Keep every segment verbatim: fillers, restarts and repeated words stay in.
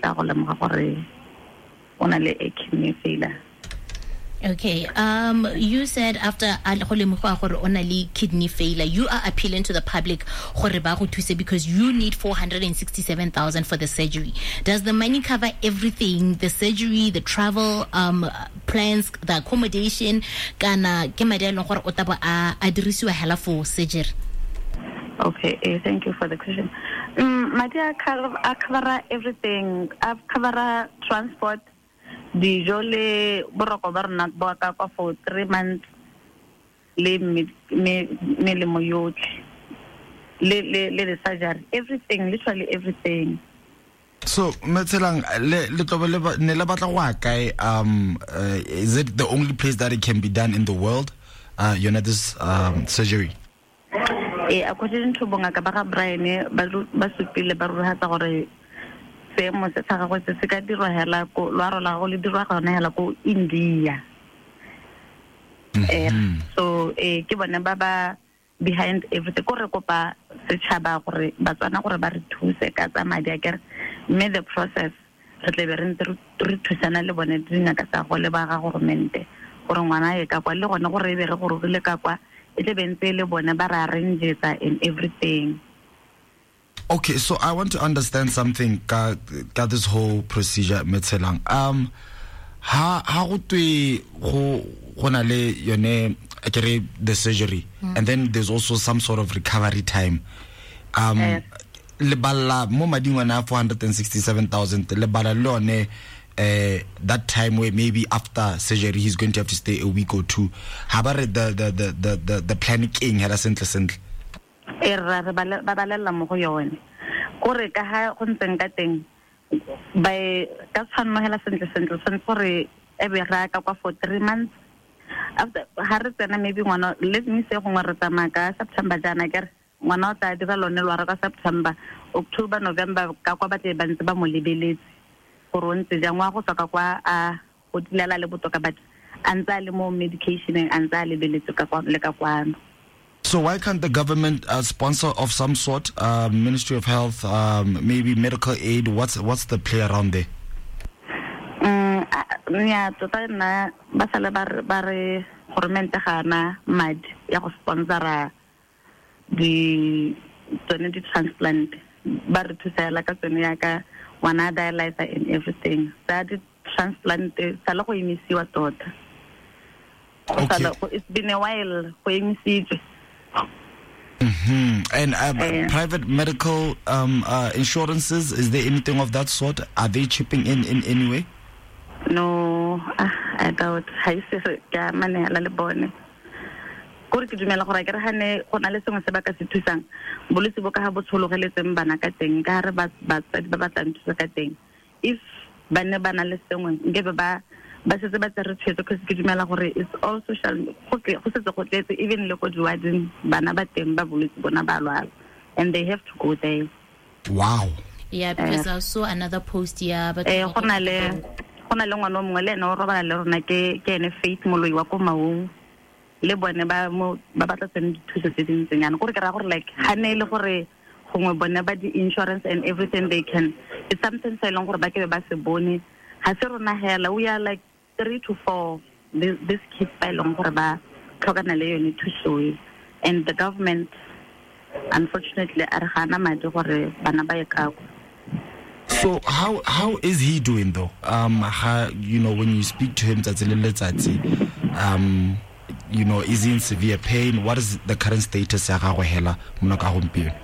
tla go lemoga gore ona le kidney failure. Okay, um, you said after kidney failure, you are appealing to the public because you need four hundred sixty-seven thousand for the surgery. Does the money cover everything? The surgery, the travel um, plans, the accommodation? Kana for surgery? Okay, uh, thank you for the question. Um, my dear, I cover everything. I cover transport. The jole boroko barna boaka for three months le me me le moyot le le le the surgery, everything, literally everything. So Metselang le le tobe ne le batla wa kae, um uh, is it the only place that it can be done in the world, uh you know, this um surgery? Eh according to bonga ka ba Brian ba ba supile ba ruhatsa gore se mo se tsaga go se ka dirwa hela ko lwaro la go le dirwa gona hela ko India. Eh so eh ke bona ba ba behind everything ko re kopa se tshaba gore ba tsana gore ba re thuse ka tsa madi a kere me the process re tle be re re thusana le bone dinga ka sa go le ba ga government gore ngwana e ka kwa le gone gore e be re go re le ka kwa e tle bentse le bone ba ra arrange in everything. Okay, so I want to understand something got got this whole procedure Metselang. Um how how twe go gona le yone akere the surgery mm. and then there's also some sort of recovery time. Um yes. Le balla mo madingwa na four hundred sixty-seven thousand le balla lone uh that time where maybe after surgery he's going to have to stay a week or two. How about the the the the the, the planning had a sentle sentle? Era ba ba la mo go yone gore ka ha go ntseng ka teng ba ka tshwanno hela sentle sentle sen gore e be ra ka kwa for three months after ha re tsena maybe ngwana let me say go ngwa re tsamaya ka September jana kere ngwana o tla dira lone lwa ka September October November ka kwa ba tle ba ntse ba mo lebeletse gore o ntse jang wa go tsaka kwa a go dilela le botoka ba antsa le mo medication antsa le beletse ka kwa le ka kwano. So why can't the government uh, sponsor of some sort, uh, Ministry of Health, um, maybe medical aid? What's what's the play around there? Mm, yeah, total na basala bar bare government gana mad ya go sponsora the tsone di transplant bar to say like a tsone ya ka wana dialyzer and everything. That transplant sala go imisiwa tota. Okay. It's been a while go imisiwa. Mm-hmm. And uh, uh, private medical um, uh, insurances, is there anything of that sort? Are they chipping in in any way? No, uh, I doubt. I say ka mane la le bone. Gore ke dumela gore ke re hane go na le sengwe se ba ka se thusang bolwetse bo ka ha bo tshologeletseng bana ka teng ka re ba ba ba ba tlang thusa ka teng. If bana bana le sengwe ngebe ba ba se ba tsere tshwetso ke se dumela gore it's all social go go se go tletse even le go diwading bana ba teng ba bolwetse bona ba lwala and they have to go there. Wow. Yeah, because uh, I saw another post here but eh go na le go na le ngwana mongwe le ena o robala le rona ke ke ene Faith Moloi wa ko Maung le bone ba mo ba batla tsene dithuso tse dintseng yana gore ke ra gore like hane le gore gongwe bone ba di insurance and everything they can, it's something sa ileng gore ba ke ba se bone ha se rona hela we are like three to four this, this kids by long for ba tlhokana le yone thuso and the government unfortunately are gana madi gore bana ba ye ka. So how how is he doing though? Um how, you know, when you speak to him um you know, is he in severe pain? What is the current status ya gagwe hela mona ka gompieno?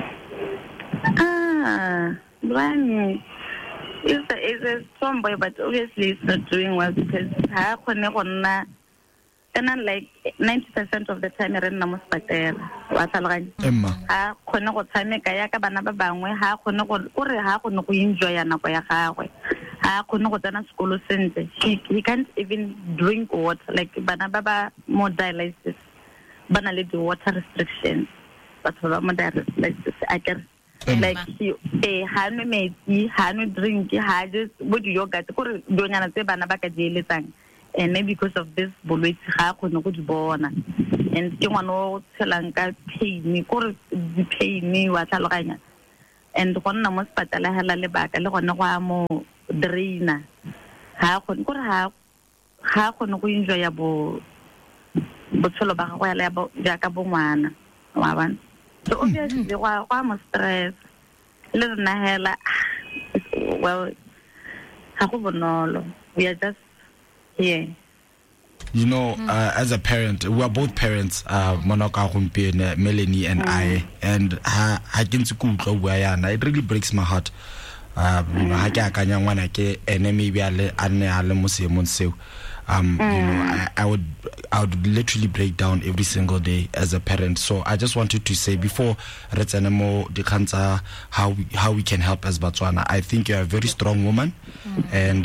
Ah, Brian It's a, it's a strong boy, but obviously it's not doing well because ha khone go nna kana like ninety percent of the time re nna mo hospital wa tsalaganya ha khone go tshameka ya ka bana ba bangwe ha khone go gore ha khone go enjoy ya nako ya gagwe ha khone go tsena sekolo sentle he, he can't even drink water like bana ba ba mo dialysis bana le water restrictions but ba mo dialysis akere like he eh hanu metsi hanu drink ha just what do yogurt gore donyana tse bana ba ka di eletsang and maybe because of this bolwetse ga go no go di bona and ke ngwana o tshelang ka pain gore di pain wa tlhaloganya and go nna mo sepatala hela lebaka le gone go a mo draina ha go go ha ha go no go enjoy ya bo botshelo ba go ya le ya ka bongwana wa bana so obviously go go mo stress le rena hela well ha go bonolo we are just here. You know, uh, as a parent, we are both parents, uh, Monoka Humpiene, Melanie and mm. I, and ha ha dintse ku utlwa bua yana. It really breaks my heart. Uh, you know, ha ke akanya ngwana ke ene maybe ale ane ale mo seemong seo. Um, mm. you know, I, I would I would literally break down every single day as a parent. So I just wanted to say before Retsenemo Dikhanza how we how we can help as Botswana. I think you're a very strong woman, mm. and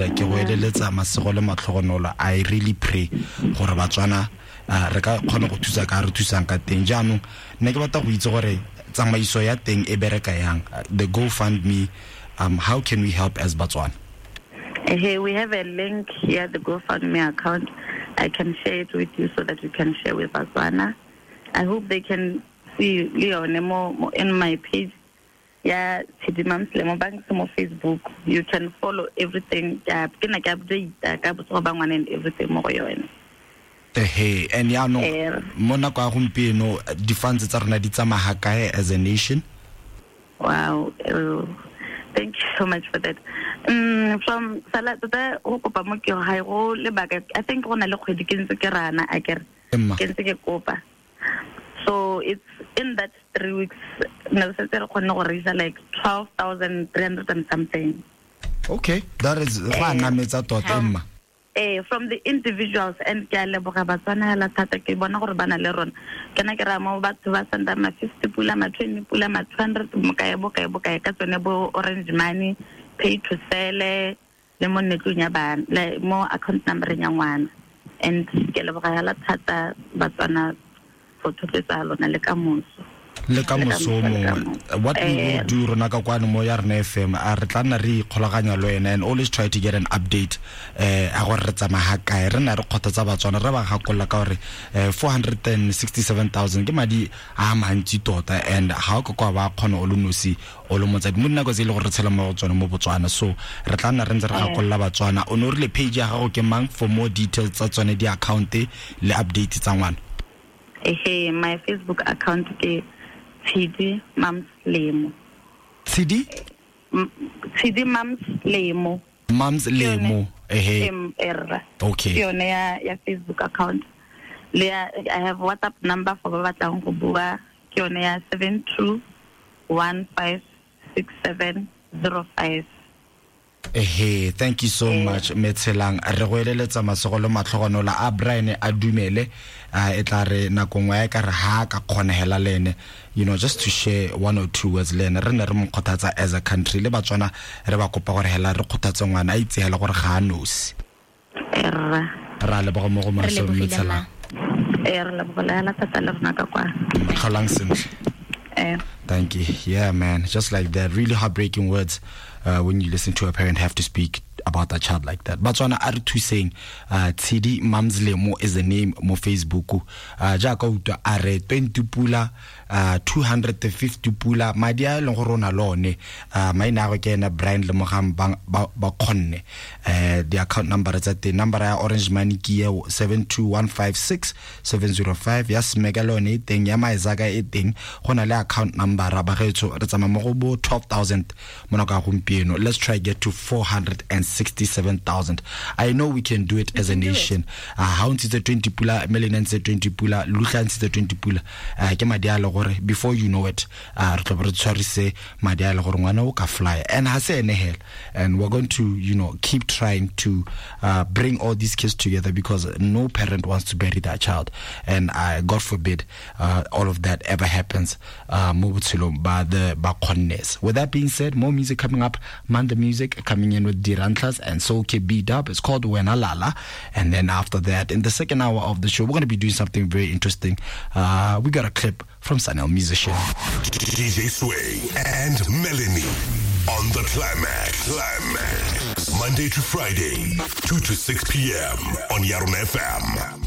uh, I really pray for Botswana. Re ka khona go thusa ka re thusang ka teng jaanong ne ke batla go itse gore tsamaiso ya teng e bereka yang, the GoFundMe. Um, how can we help as Botswana? Hey, we have a link here, the GoFundMe account. I can share it with you so that you can share with Botswana. I hope they can see Leon in my page. Yeah, Tshidi Mams Lemo Bank on Facebook. You can follow everything. Yeah, can I update and everything more. Hey, and ya no mona kwa gompieno di funds tsa rena di tsamaga kae as a nation? Wow. Uh, Thank you so much for that. Um, from Salata, I think on a look at the Kinsakarana, I can Kinsakopa. So it's in that three weeks, like twelve thousand three hundred and something. Okay, that is uh, Eh, from the individuals and Kaleboka Batswana, La Tata Kibona or Banaleron, Kanakaramo, Batva Santa, my fifty pula, my twenty pula, my two hundred Mukayaboka, Boka, Katonebo, Orange Money, pay to sell, Lemon Netunya Ban, like more account number in young one, and Kaleboka La Tata Batswana for two days alone, Lekamus. Leka mosomo what we will do rona ka kwana mo ya rena F M a re tlana re ikgolaganya lo ena and always try to get an update eh a go re tsamaga kae rena re khotsa Batswana re ba gakolla ka gore four hundred sixty-seven thousand ke madi a mantsi tota and ha go kwa ba khona o lunosi o lo motsa mo nna go tse le go re tshela mo Botswana mo Botswana so re tlana re ntse re gakolla Batswana o no re le page ya gago ke mang for more details tsa tsone di account le update tsa ngwana eh my Facebook account ke Tshidi Mams Lemo. Tshidi? Tshidi Mams Lemo. Mams Lemo. Eh. Okay. Yone ya ya Facebook account. Le I have WhatsApp number for ba batlang go bua. Yone ya seven two one five six seven zero five. Eh, thank you so much Metselang re go eleletsa masogolo matlhogono la a Brian a dumele a etlare na kongwa ya ka re ha ka khonehela lene you know just to share one or two words lene re ne re mo khothatsa as a country le Batswana re ba kopa gore hela re khothatsa ngwana a itsehela gore ga nosi erra ra le ba mo go maso Metselang erra le ba la tata le rena ka kwa khalang sentle eh thank you yeah man just like that really heartbreaking words Uh, when you listen to a parent have to speak about that child like that. Batswana are two saying uh Tshidi Mams Lemo is the name mo Facebook. Uh jaka uta are twenty pula uh two hundred fifty pula madia lo rona lone uh maina go ke na Brian le mogam ba ba khonne uh the account number is at the number ya Orange Money ke seven two one five six seven zero five ya Smegalone teng ya Maizaga e teng gona le account number ra ba getso re tsama mo go bo twelve thousand mona ka gompieno. Let's try get to four hundred sixty-seven thousand. I know we can do it we as a nation. Uh how ntse twenty pula Melanie ntse twenty pula Luhla ntse twenty pula uh ke madialo gore before you know it uh re tlo re tshwarise madialo gore ngwana o ka fly and ha se ene hell and we're going to you know keep trying to uh bring all these kids together because no parent wants to bury their child and uh, God forbid uh all of that ever happens uh mo botshelo ba the ba khonnes. With that being said, more music coming up. Manda Music coming in with Dirantlas and Soul K B-Dub. It's called Wena Lala. And then after that, in the second hour of the show, we're going to be doing something very interesting. Uh, we got a clip from Sanel Musician. D J Sway and Melanie on the Climax. Climax. Monday to Friday, two to six p.m. on Yarun F M.